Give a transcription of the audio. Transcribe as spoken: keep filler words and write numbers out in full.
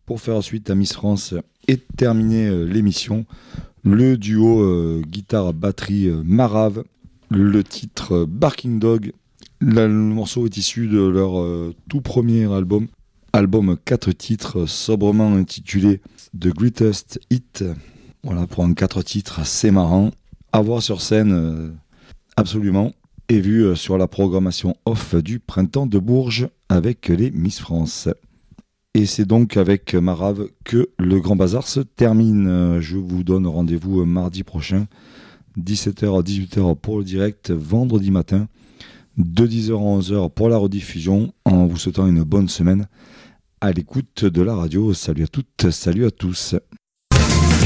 pour faire suite à Miss France et terminer euh, l'émission. Le duo euh, guitare-batterie euh, Marave, le titre euh, Barking Dog. Là, le morceau est issu de leur euh, tout premier album, album quatre titres, sobrement intitulé The Greatest Hit. Voilà, pour un quatre titres assez marrant. À voir sur scène, euh, absolument. Et vu euh, sur la programmation off du Printemps de Bourges avec les Miss France. Et c'est donc avec Marave que le Grand Bazar se termine. Je vous donne rendez-vous mardi prochain, dix-sept heures à dix-huit heures pour le direct, vendredi matin, de dix heures à onze heures pour la rediffusion, en vous souhaitant une bonne semaine à l'écoute de la radio. Salut à toutes, salut à tous.